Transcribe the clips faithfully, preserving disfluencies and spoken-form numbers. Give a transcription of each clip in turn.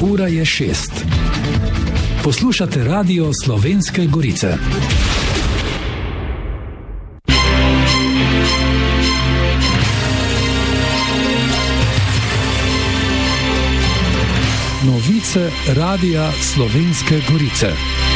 Ura je šest. Poslušate Radio Slovenske Gorice. Novice Radia Slovenske Gorice.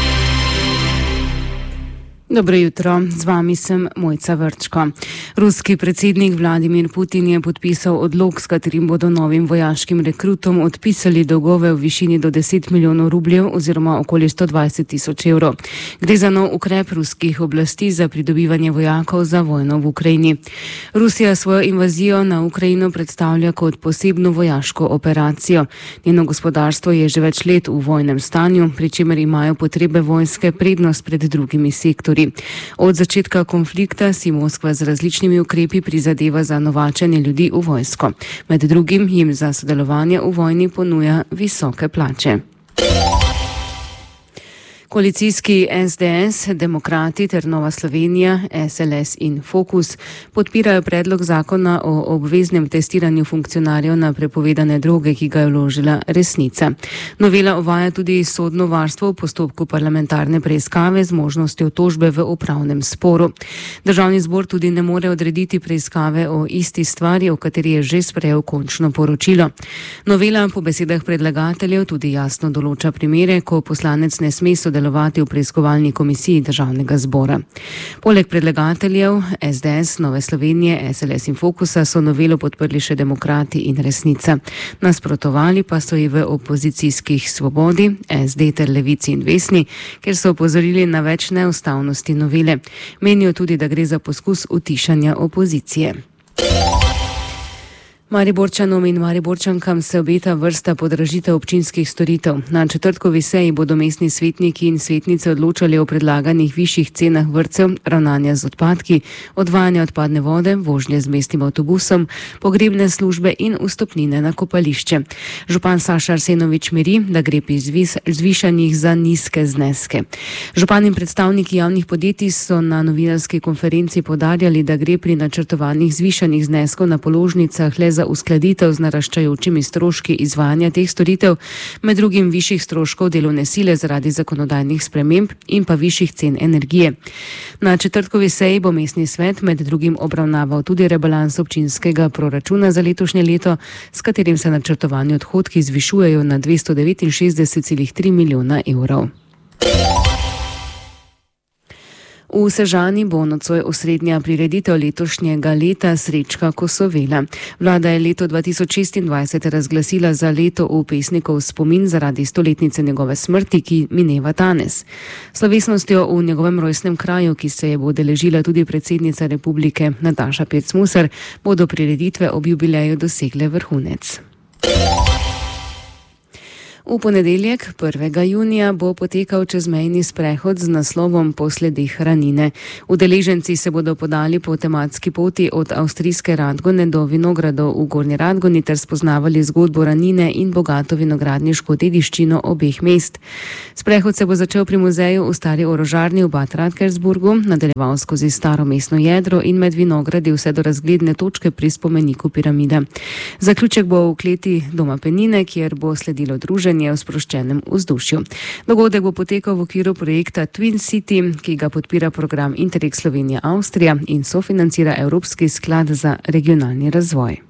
Dobro jutro, z vami sem Mojca Vrčko. Ruski predsednik Vladimir Putin je podpisal odlok, s katerim bodo novim vojaškim rekrutom odpisali dolgove v višini do deset milijonov rubljev oziroma okoli sto dvajset tisoč evrov. Gre za nov ukrep ruskih oblasti za pridobivanje vojakov za vojno v Ukrajini. Rusija svojo invazijo na Ukrajino predstavlja kot posebno vojaško operacijo. Njeno gospodarstvo je že več let v vojnem stanju, pri čemer imajo potrebe vojske prednost pred drugimi sektorji. Od začetka konflikta si Moskva z različnimi ukrepi prizadeva za novačenje ljudi v vojsko. Med drugim jim za sodelovanje v vojni ponuja visoke plače. Koalicijski es de es, Demokrati ter Nova Slovenija, es el es in Fokus podpirajo predlog zakona o obveznem testiranju funkcionarjev na prepovedane droge, ki ga je vložila Resnica. Novela uvaja tudi sodno varstvo v postopku parlamentarne preiskave z možnostjo tožbe v upravnem sporu. Državni zbor tudi ne more odrediti preiskave o isti stvari, o kateri je že sprejel končno poročilo. Novela po besedah predlagateljev tudi jasno določa primere, ko poslanec ne sme sodelovati delovati v preiskovalni komisiji Državnega zbora. Poleg predlagateljev es de es, Nove Slovenije, es el es in Fokusa so novelo podprli še Demokrati in Resnica. Nasprotovali pa so ji v opozicijskih Svobodi, es de ter Levici in Vesni, kjer so opozorili na več neustavnosti novele. Menijo tudi, da gre za poskus utišanja opozicije. Mariborčanom in Mariborčankam se obeta vrsta podražitev občinskih storitev. Na četrtkovi seji bodo mestni svetniki in svetnice odločali o predlaganih višjih cenah vrtcev, ravnanja z odpadki, odvajanja odpadne vode, vožnje z mestnim avtobusom, pogrebne službe in vstopnine na kopališče. Župan Saša Arsenovič miri, da gre pri zvišanjih za nizke zneske. Župan in predstavniki javnih podjetij so na novinarski konferenci poudarjali, da gre pri načrtovanih zvišanjih zneskov na položnicah le za uskladitev z naraščajočimi stroški izvajanja teh storitev, med drugim višjih stroškov delovne sile zaradi zakonodajnih sprememb in pa višjih cen energije. Na četrtkovi seji bo mestni svet med drugim obravnaval tudi rebalans občinskega proračuna za letošnje leto, s katerim se načrtovani odhodki zvišujejo na dvesto devetinšestdeset celih tri milijona evrov. V Sežani bo nocoj osrednja prireditev letošnjega leta Srečka Kosovela. Vlada je leto dva tisoč šestindvajset razglasila za leto v pesnikov spomin zaradi stoletnice njegove smrti, ki mineva danes. Slovesnostjo v njegovem rojstnem kraju, ki se je bo udeležila tudi predsednica republike Nataša Pirc Musar, bodo prireditve ob jubileju dosegle vrhunec. V ponedeljek, prvega junija, bo potekal čezmejni sprehod z naslovom Po sledeh Ranine. Udeleženci se bodo podali po tematski poti od avstrijske Radgone do vinogradov v Gornji Radgoni ter spoznavali zgodbo Ranine in bogato vinogradniško dediščino obeh mest. Sprehod se bo začel pri muzeju v stari orožarni v Bad Radkersburgu, nadaljeval skozi staro mestno jedro in med vinogradi vse do razgledne točke pri spomeniku piramide. Zaključek bo v kleti Doma Penine, kjer bo sledilo druženje v sproščenem vzdušju. Dogodek bo potekal v okviru projekta Twin City, ki ga podpira program Interreg Slovenija Avstrija in sofinancira Evropski sklad za regionalni razvoj.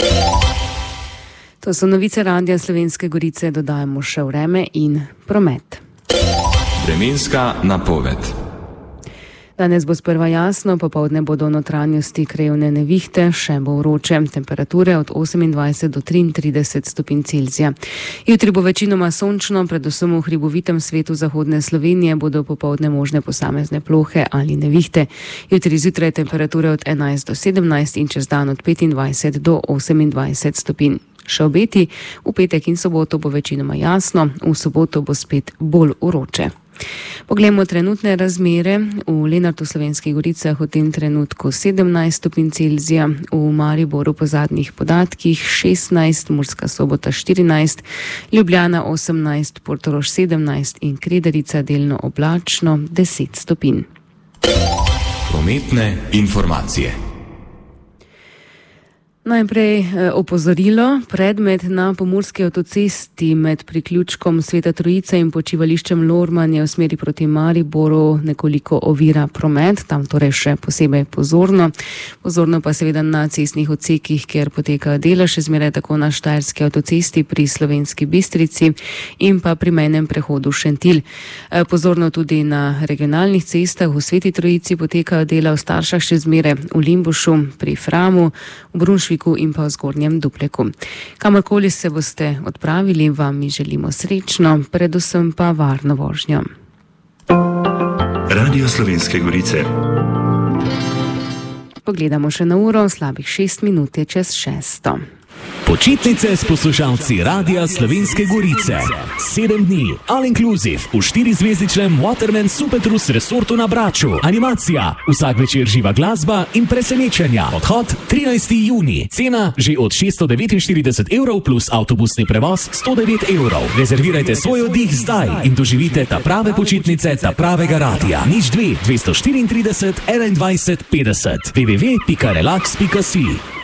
To so novice Radia Slovenske Gorice, dodajamo še vreme in promet. Vremenska napoved. Danes bo sprva jasno, popoldne bodo v notranjosti krajevne nevihte, še bo vroče, temperature od osemindvajset do triintrideset stopinj Celzija. Jutri bo večinoma sončno, predvsem v hribovitem svetu zahodne Slovenije bodo popoldne možne posamezne plohe ali nevihte. Jutri zjutraj temperature od enajst do sedemnajst in čez dan od petindvajset do osemindvajset stopinj. Še obeti, v petek in soboto bo večinoma jasno, v soboto bo spet bolj vroče. Poglejmo trenutne razmere. V Lenartu v Slovenskih Goricah v tem trenutku sedemnajst stopinj Celzija, v Mariboru po zadnjih podatkih šestnajst, Murska Sobota štirinajst, Ljubljana osemnajst, Portorož sedemnajst in Kredarica delno oblačno deset stopinj. Prometne informacije. Najprej opozorilo. Predmet na pomurski avtocesti med priključkom Sveta Trojice in počivališčem Lorman je v smeri proti Mariboru nekoliko ovira promet, tam torej še posebej pozorno. Pozorno pa seveda na cestnih odsekih, kjer potekajo dela, še zmeraj tako na Štajerski avtocesti pri Slovenski Bistrici in pa pri mejnem prehodu Šentilj. Pozorno tudi na regionalnih cestah. V Sveti Trojici potekajo dela, v Staršah še zmeraj, v Limbušu, pri Framu, v Brunšviku in pa v Zgornjem Dupleku. Kamorkoli se boste odpravili, vam mi želimo srečno, predvsem pa varno vožnjo. Radio Slovenske Gorice. Pogledamo še na uro, slabih šest minut je čez šesto. Počitnice s poslušalci Radia Slovenske Gorice. Sedem dni, all inclusive, v štirizvezdičnem Waterman Supertrus resortu na Braču. Animacija, vsak večer živa glasba in presenečenja. Odhod trinajsti junij. Cena že od šeststo devetinštirideset evrov plus avtobusni prevoz sto devet evrov. Rezervirajte svoj oddih zdaj in doživite ta prave počitnice, ta pravega radia. Nič dve, dvesto štiriintrideset, enaindvajset, petdeset. w w w pika relax pika si